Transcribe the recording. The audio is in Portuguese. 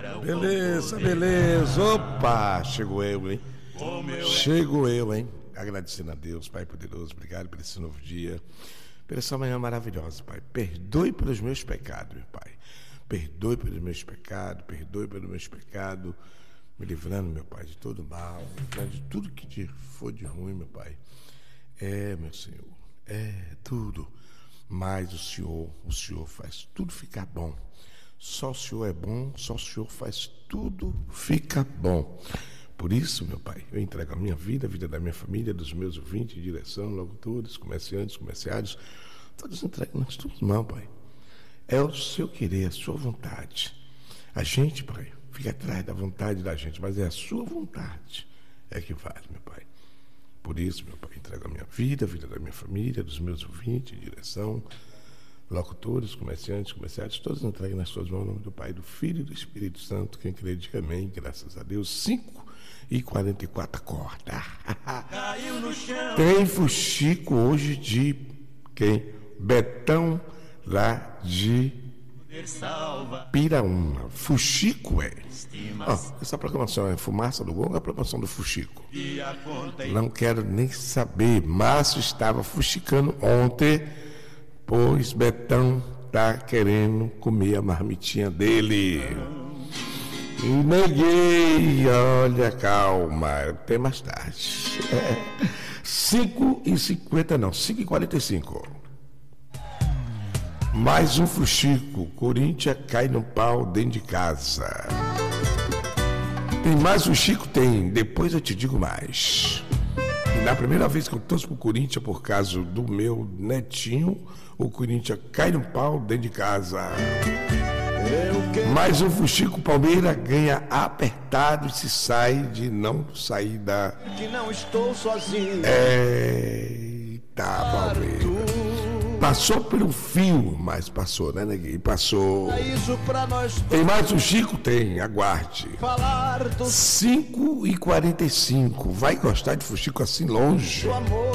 Beleza, beleza. Opa, chegou eu, hein? Chego eu, hein? Agradecendo a Deus, Pai poderoso, obrigado por esse novo dia, por essa manhã maravilhosa, Pai. Perdoe pelos meus pecados, meu Pai. Perdoe pelos meus pecados, me livrando, meu Pai, de todo mal, me livrando de tudo que for de ruim, meu Pai. Meu Senhor, tudo. Mas o Senhor faz tudo ficar bom. Só o Senhor é bom, só o Senhor faz tudo ficar bom. Por isso, meu Pai, eu entrego a minha vida, a vida da minha família, dos meus ouvintes, direção, locutores, comerciantes, comerciários, todos entregam nas tuas mãos, Pai. É o seu querer, a sua vontade. A gente, Pai, fica atrás da vontade da gente, mas é a sua vontade que vale, meu Pai. Por isso, meu Pai, entrego a minha vida, a vida da minha família, dos meus ouvintes, direção, locutores, comerciantes, comerciários, todos entregam nas suas mãos, em nome do Pai, do Filho e do Espírito Santo. Quem crê, diga amém, graças a Deus. 5h44 acorda. Tem fuxico hoje de quem? Betão, lá de Piraúna. Fuxico essa proclamação é fumaça do gongo, a proclamação do fuxico. Não quero nem saber. Márcio estava fuxicando ontem, pois Betão tá querendo comer a marmitinha dele. E neguei, olha, calma, tem mais tarde. 5h50 não, 5h45. Mais um fuxico, Corinthians cai no pau dentro de casa. Tem mais fuxico? Tem, depois eu te digo mais. E na primeira vez que eu torço pro Corinthians, por causa do meu netinho, o Corinthians cai no pau dentro de casa. Mais um fuxico, Palmeiras ganha apertado e se sai de não sair da... Que não estou sozinho. Eita, Palmeiras. Passou pelo fio, mas passou, né, neguinho? Passou. É isso pra nós. Tem mais um Chico? Tem, aguarde. Falar do 5h45. Vai gostar de fuxico assim longe? amor